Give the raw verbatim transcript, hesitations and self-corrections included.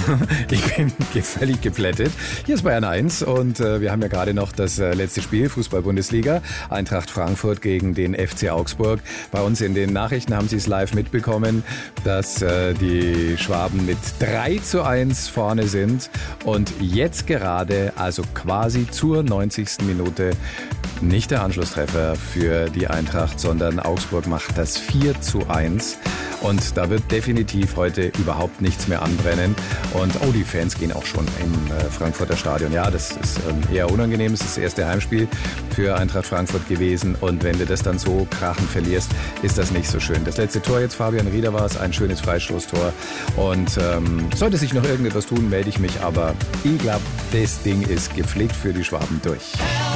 Ich bin völlig geplättet. Hier ist Bayern eins und äh, wir haben ja gerade noch das äh, letzte Spiel, Fußball-Bundesliga, Eintracht Frankfurt gegen den F C Augsburg. Bei uns in den Nachrichten haben Sie es live mitbekommen, dass äh, die Schwaben mit drei zu eins vorne sind und jetzt gerade, also quasi zur neunzigsten Minute, nicht der Anschlusstreffer für die Eintracht, sondern Augsburg macht das vier zu eins. Und da wird definitiv heute überhaupt nichts mehr anbrennen. Und oh, die Fans gehen auch schon im äh, Frankfurter Stadion. Ja, das ist ähm, eher unangenehm. Es ist das erste Heimspiel für Eintracht Frankfurt gewesen. Und wenn du das dann so krachend verlierst, ist das nicht so schön. Das letzte Tor jetzt, Fabian Rieder war es, ein schönes Freistoßtor. Und ähm, sollte sich noch irgendetwas tun, melde ich mich. Aber ich glaube, das Ding ist gepflegt für die Schwaben durch.